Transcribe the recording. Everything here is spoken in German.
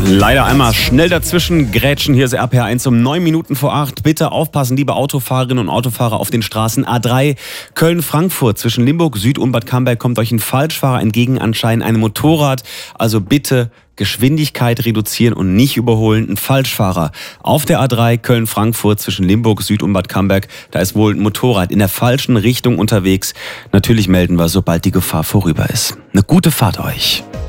Leider einmal schnell dazwischen grätschen. Hier ist RPR1 um 9 Minuten vor 8. Bitte aufpassen, liebe Autofahrerinnen und Autofahrer auf den Straßen A3 Köln-Frankfurt. Zwischen Limburg Süd und Bad Camberg kommt euch ein Falschfahrer entgegen, anscheinend ein Motorrad. Also bitte Geschwindigkeit reduzieren und nicht überholen. Ein Falschfahrer auf der A3 Köln-Frankfurt zwischen Limburg Süd und Bad Camberg. Da ist wohl ein Motorrad in der falschen Richtung unterwegs. Natürlich melden wir, sobald die Gefahr vorüber ist. Eine gute Fahrt euch.